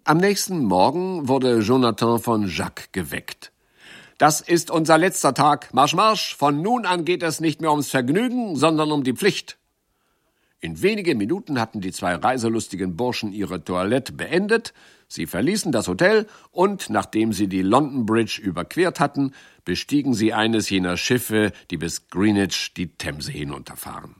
Am nächsten Morgen wurde Jonathan von Jacques geweckt. »Das ist unser letzter Tag. Marsch, marsch! Von nun an geht es nicht mehr ums Vergnügen, sondern um die Pflicht.« In wenigen Minuten hatten die zwei reiselustigen Burschen ihre Toilette beendet. Sie verließen das Hotel und, nachdem sie die London Bridge überquert hatten, bestiegen sie eines jener Schiffe, die bis Greenwich die Themse hinunterfahren.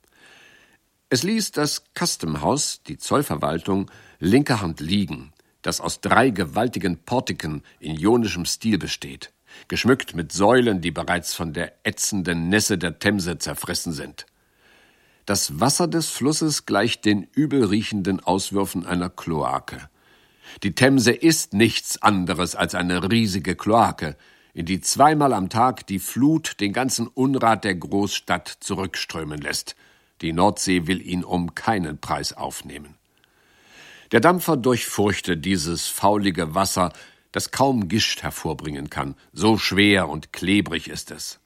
Es ließ das Custom House, die Zollverwaltung, linker Hand liegen, das aus 3 gewaltigen Portiken in ionischem Stil besteht, geschmückt mit Säulen, die bereits von der ätzenden Nässe der Themse zerfressen sind. Das Wasser des Flusses gleicht den übelriechenden Auswürfen einer Kloake. Die Themse ist nichts anderes als eine riesige Kloake, in die zweimal am Tag die Flut den ganzen Unrat der Großstadt zurückströmen lässt. Die Nordsee will ihn um keinen Preis aufnehmen. Der Dampfer durchfurchte dieses faulige Wasser, das kaum Gischt hervorbringen kann. So schwer und klebrig ist es.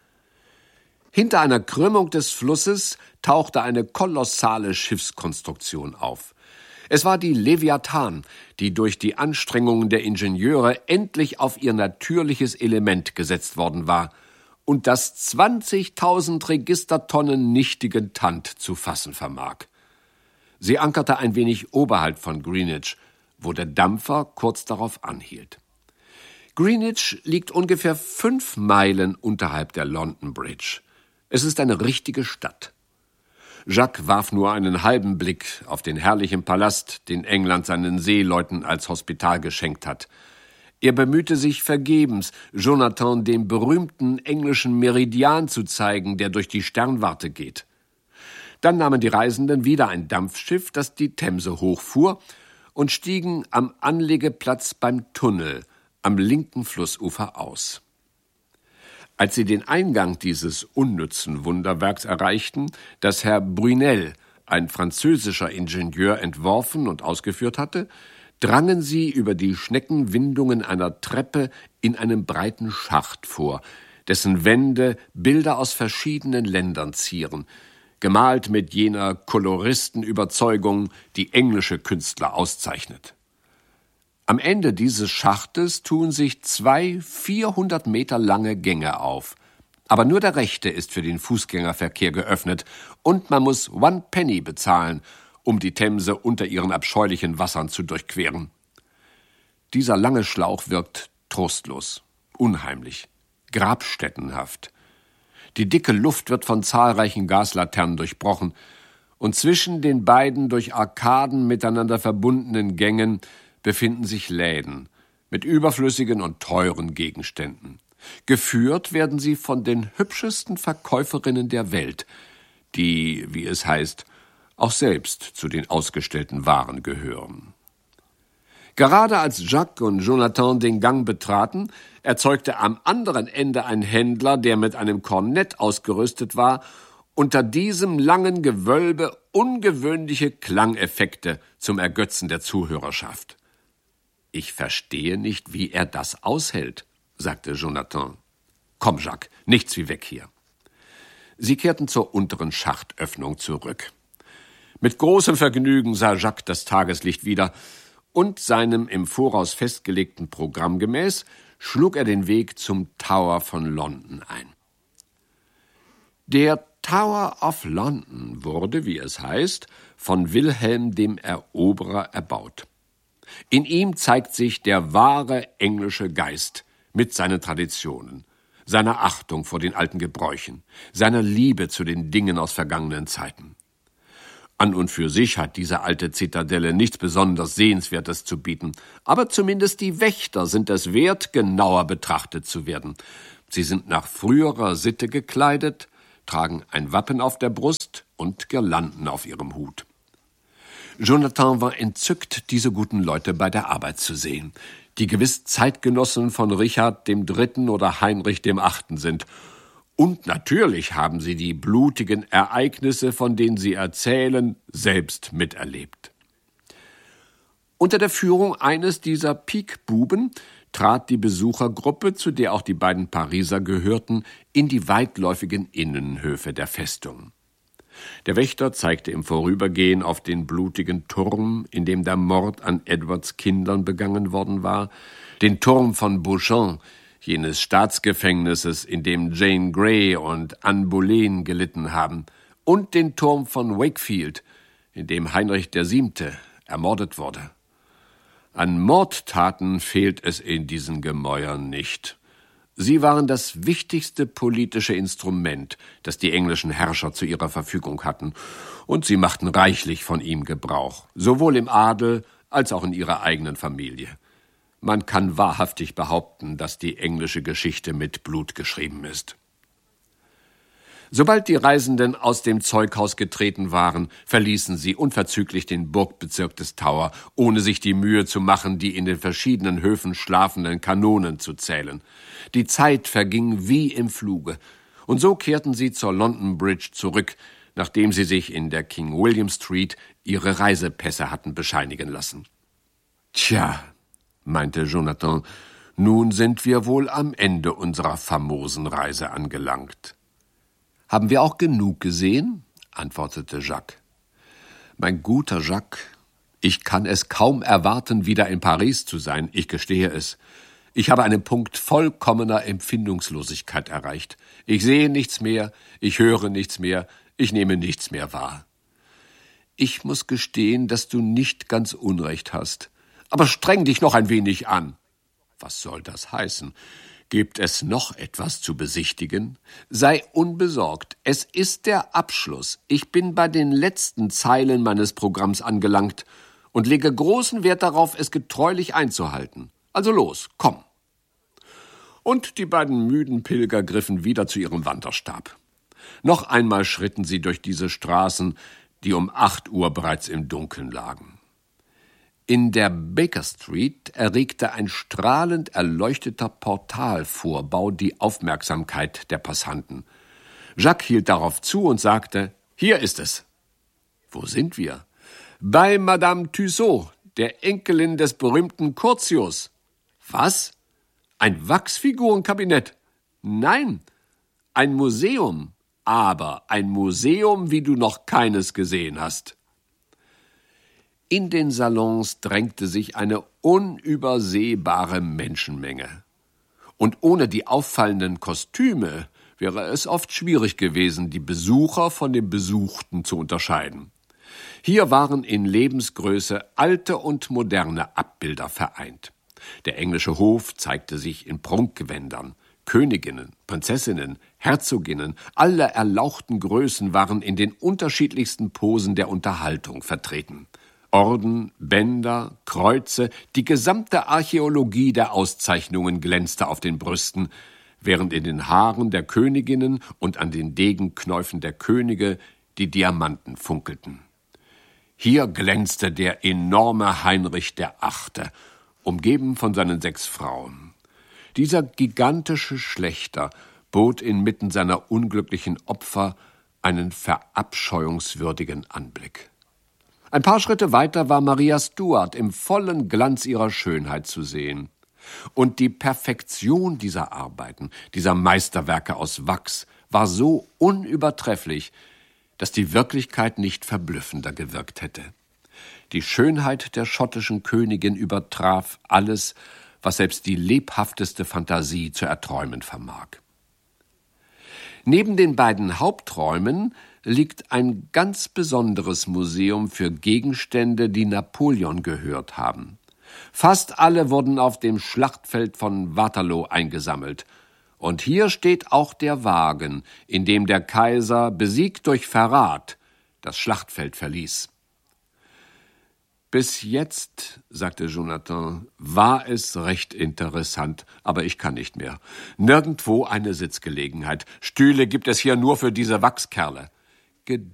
Hinter einer Krümmung des Flusses tauchte eine kolossale Schiffskonstruktion auf. Es war die Leviathan, die durch die Anstrengungen der Ingenieure endlich auf ihr natürliches Element gesetzt worden war und das 20.000 Registertonnen nichtigen Tand zu fassen vermag. Sie ankerte ein wenig oberhalb von Greenwich, wo der Dampfer kurz darauf anhielt. Greenwich liegt ungefähr 5 Meilen unterhalb der London Bridge. Es ist eine richtige Stadt. Jacques warf nur einen halben Blick auf den herrlichen Palast, den England seinen Seeleuten als Hospital geschenkt hat. Er bemühte sich vergebens, Jonathan den berühmten englischen Meridian zu zeigen, der durch die Sternwarte geht. Dann nahmen die Reisenden wieder ein Dampfschiff, das die Themse hochfuhr, und stiegen am Anlegeplatz beim Tunnel am linken Flussufer aus. Als sie den Eingang dieses unnützen Wunderwerks erreichten, das Herr Brunel, ein französischer Ingenieur, entworfen und ausgeführt hatte, drangen sie über die Schneckenwindungen einer Treppe in einen breiten Schacht vor, dessen Wände Bilder aus verschiedenen Ländern zieren, gemalt mit jener Koloristenüberzeugung, die englische Künstler auszeichnet. Am Ende dieses Schachtes tun sich 2 400 Meter lange Gänge auf. Aber nur der rechte ist für den Fußgängerverkehr geöffnet und man muss 1 Penny bezahlen, um die Themse unter ihren abscheulichen Wassern zu durchqueren. Dieser lange Schlauch wirkt trostlos, unheimlich, grabstättenhaft. Die dicke Luft wird von zahlreichen Gaslaternen durchbrochen und zwischen den beiden durch Arkaden miteinander verbundenen Gängen befinden sich Läden mit überflüssigen und teuren Gegenständen. Geführt werden sie von den hübschesten Verkäuferinnen der Welt, die, wie es heißt, auch selbst zu den ausgestellten Waren gehören. Gerade als Jacques und Jonathan den Gang betraten, erzeugte am anderen Ende ein Händler, der mit einem Kornett ausgerüstet war, unter diesem langen Gewölbe ungewöhnliche Klangeffekte zum Ergötzen der Zuhörerschaft. »Ich verstehe nicht, wie er das aushält«, sagte Jonathan. »Komm, Jacques, nichts wie weg hier.« Sie kehrten zur unteren Schachtöffnung zurück. Mit großem Vergnügen sah Jacques das Tageslicht wieder und seinem im Voraus festgelegten Programm gemäß schlug er den Weg zum Tower von London ein. Der Tower of London wurde, wie es heißt, von Wilhelm dem Eroberer erbaut. In ihm zeigt sich der wahre englische Geist mit seinen Traditionen, seiner Achtung vor den alten Gebräuchen, seiner Liebe zu den Dingen aus vergangenen Zeiten. An und für sich hat diese alte Zitadelle nichts besonders Sehenswertes zu bieten, aber zumindest die Wächter sind es wert, genauer betrachtet zu werden. Sie sind nach früherer Sitte gekleidet, tragen ein Wappen auf der Brust und Girlanden auf ihrem Hut. Jonathan war entzückt, diese guten Leute bei der Arbeit zu sehen, die gewiss Zeitgenossen von Richard III. Oder Heinrich VIII. Sind. Und natürlich haben sie die blutigen Ereignisse, von denen sie erzählen, selbst miterlebt. Unter der Führung eines dieser Pikbuben trat die Besuchergruppe, zu der auch die beiden Pariser gehörten, in die weitläufigen Innenhöfe der Festung. Der Wächter zeigte im Vorübergehen auf den blutigen Turm, in dem der Mord an Edwards Kindern begangen worden war, den Turm von Beauchamp, jenes Staatsgefängnisses, in dem Jane Grey und Anne Boleyn gelitten haben, und den Turm von Wakefield, in dem Heinrich VII. Ermordet wurde. An Mordtaten fehlt es in diesen Gemäuern nicht. Sie waren das wichtigste politische Instrument, das die englischen Herrscher zu ihrer Verfügung hatten, und sie machten reichlich von ihm Gebrauch, sowohl im Adel als auch in ihrer eigenen Familie. Man kann wahrhaftig behaupten, dass die englische Geschichte mit Blut geschrieben ist. Sobald die Reisenden aus dem Zeughaus getreten waren, verließen sie unverzüglich den Burgbezirk des Tower, ohne sich die Mühe zu machen, die in den verschiedenen Höfen schlafenden Kanonen zu zählen. Die Zeit verging wie im Fluge, und so kehrten sie zur London Bridge zurück, nachdem sie sich in der King William Street ihre Reisepässe hatten bescheinigen lassen. »Tja«, meinte Jonathan, »nun sind wir wohl am Ende unserer famosen Reise angelangt.« »Haben wir auch genug gesehen?« antwortete Jacques. »Mein guter Jacques, ich kann es kaum erwarten, wieder in Paris zu sein, ich gestehe es. Ich habe einen Punkt vollkommener Empfindungslosigkeit erreicht. Ich sehe nichts mehr, ich höre nichts mehr, ich nehme nichts mehr wahr. Ich muss gestehen, dass du nicht ganz Unrecht hast. Aber streng dich noch ein wenig an.« »Was soll das heißen? Gibt es noch etwas zu besichtigen? Sei unbesorgt, es ist der Abschluss. Ich bin bei den letzten Zeilen meines Programms angelangt und lege großen Wert darauf, es getreulich einzuhalten. Also los, komm.« Und die beiden müden Pilger griffen wieder zu ihrem Wanderstab. Noch einmal schritten sie durch diese Straßen, die um 8 Uhr bereits im Dunkeln lagen. In der Baker Street erregte ein strahlend erleuchteter Portalvorbau die Aufmerksamkeit der Passanten. Jacques hielt darauf zu und sagte, »Hier ist es.« »Wo sind wir?« »Bei Madame Tussaud, der Enkelin des berühmten Curtius.« »Was? Ein Wachsfigurenkabinett?« »Nein, ein Museum, aber ein Museum, wie du noch keines gesehen hast.« In den Salons drängte sich eine unübersehbare Menschenmenge. Und ohne die auffallenden Kostüme wäre es oft schwierig gewesen, die Besucher von den Besuchten zu unterscheiden. Hier waren in Lebensgröße alte und moderne Abbilder vereint. Der englische Hof zeigte sich in Prunkgewändern. Königinnen, Prinzessinnen, Herzoginnen, alle erlauchten Größen waren in den unterschiedlichsten Posen der Unterhaltung vertreten. Orden, Bänder, Kreuze, die gesamte Archäologie der Auszeichnungen glänzte auf den Brüsten, während in den Haaren der Königinnen und an den Degenknäufen der Könige die Diamanten funkelten. Hier glänzte der enorme Heinrich VIII., umgeben von seinen 6 Frauen. Dieser gigantische Schlächter bot inmitten seiner unglücklichen Opfer einen verabscheuungswürdigen Anblick. Ein paar Schritte weiter war Maria Stuart im vollen Glanz ihrer Schönheit zu sehen. Und die Perfektion dieser Arbeiten, dieser Meisterwerke aus Wachs, war so unübertrefflich, dass die Wirklichkeit nicht verblüffender gewirkt hätte. Die Schönheit der schottischen Königin übertraf alles, was selbst die lebhafteste Fantasie zu erträumen vermag. Neben den beiden Haupträumen liegt ein ganz besonderes Museum für Gegenstände, die Napoleon gehört haben. Fast alle wurden auf dem Schlachtfeld von Waterloo eingesammelt. Und hier steht auch der Wagen, in dem der Kaiser, besiegt durch Verrat, das Schlachtfeld verließ. »Bis jetzt«, sagte Jonathan, »war es recht interessant, aber ich kann nicht mehr. Nirgendwo eine Sitzgelegenheit. Stühle gibt es hier nur für diese Wachskerle.«